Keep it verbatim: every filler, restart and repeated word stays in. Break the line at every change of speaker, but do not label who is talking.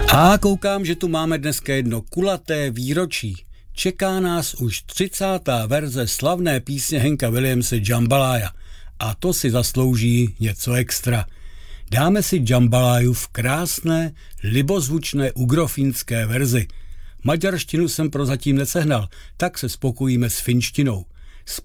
A koukám, že tu máme dneska jedno kulaté výročí. Čeká nás už třicátá verze slavné písně Hanka Williamse Jambalaya. A to si zaslouží něco extra. Dáme si Jambalaju v krásné, libozvučné ugrofínské verzi. Maďarštinu jsem prozatím nesehnal, tak se spokojíme s finštinou.